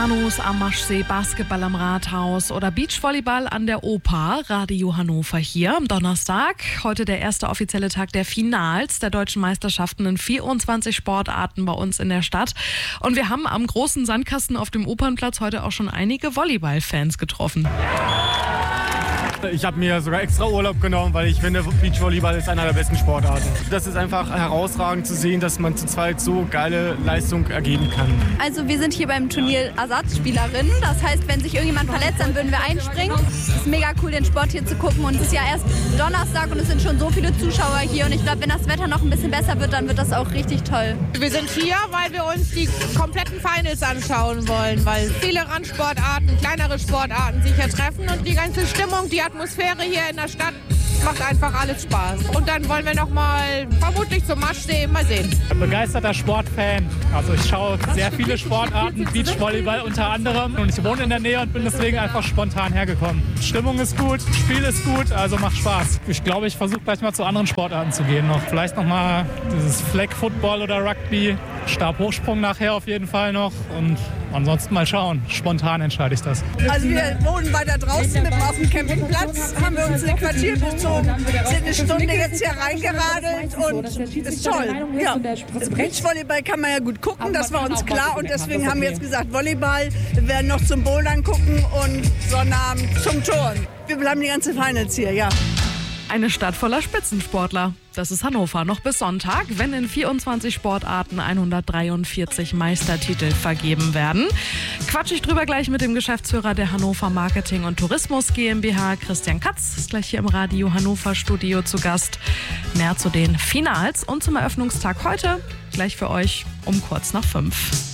Kanus am Maschsee, Basketball am Rathaus oder Beachvolleyball an der Oper. Radio Hannover hier am Donnerstag. Heute der erste offizielle Tag der Finals der deutschen Meisterschaften in 24 Sportarten bei uns in der Stadt. Und wir haben am großen Sandkasten auf dem Opernplatz heute auch schon einige Volleyball-Fans getroffen. Ich habe mir sogar extra Urlaub genommen, weil ich finde, Beachvolleyball ist einer der besten Sportarten. Das ist einfach herausragend zu sehen, dass man zu zweit so geile Leistung ergeben kann. Also wir sind hier beim Turnier Ersatzspielerinnen. Das heißt, wenn sich irgendjemand verletzt, dann würden wir einspringen. Es ist mega cool, den Sport hier zu gucken. Und es ist ja erst Donnerstag und es sind schon so viele Zuschauer hier. Und ich glaube, wenn das Wetter noch ein bisschen besser wird, dann wird das auch richtig toll. Wir sind hier, weil wir uns die kompletten Finals anschauen wollen. Weil viele Randsportarten, kleinere Sportarten sich hier treffen. Und die ganze Stimmung, die Atmosphäre hier in der Stadt macht einfach alles Spaß. Und dann wollen wir noch mal vermutlich zum Maschsee mal sehen. Ein begeisterter Sportfan. Also ich schaue sehr viele Sportarten, Beachvolleyball unter anderem. Und ich wohne in der Nähe und bin deswegen einfach spontan hergekommen. Stimmung ist gut, Spiel ist gut, also macht Spaß. Ich glaube, ich versuche gleich mal zu anderen Sportarten zu gehen noch. Vielleicht noch mal dieses Flag Football oder Rugby. Stabhochsprung nachher auf jeden Fall noch und ansonsten mal schauen. Spontan entscheide ich das. Also wir wohnen weiter draußen auf dem Campingplatz, haben wir uns ein Quartier bezogen, sind eine Stunde jetzt hier reingeradelt und ist toll. Ja. Beachvolleyball kann man ja gut gucken, das war uns klar und deswegen haben wir jetzt gesagt Volleyball. Wir werden noch zum Bouldern gucken und Sonnabend zum Turnen. Wir bleiben die ganze Finals hier, ja. Eine Stadt voller Spitzensportler. Das ist Hannover noch bis Sonntag, wenn in 24 Sportarten 143 Meistertitel vergeben werden. Quatsch ich drüber gleich mit dem Geschäftsführer der Hannover Marketing und Tourismus GmbH, Christian Katz, ist gleich hier im Radio Hannover Studio zu Gast. Mehr zu den Finals und zum Eröffnungstag heute gleich für euch um kurz nach 5.